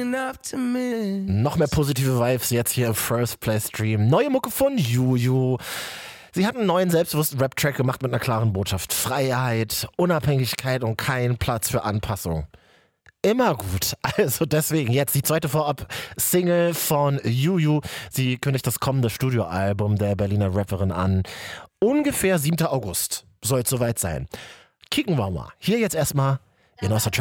Noch mehr positive Vibes jetzt hier im First Play Stream. Neue Mucke von Juju. Sie hat einen neuen selbstbewussten Rap-Track gemacht mit einer klaren Botschaft. Freiheit, Unabhängigkeit und kein Platz für Anpassung. Immer gut. Also deswegen jetzt die zweite Vorab-Single von Juju. Sie kündigt das kommende Studioalbum der Berliner Rapperin an. Ungefähr 7. August soll es soweit sein. Kicken wir mal. Hier jetzt erstmal ihr neuester Track.